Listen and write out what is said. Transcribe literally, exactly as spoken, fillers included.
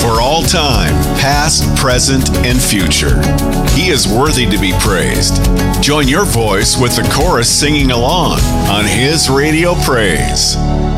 for all time, past, present, and future. He is worthy to be praised. Join your voice with the chorus singing along on His Radio Praise.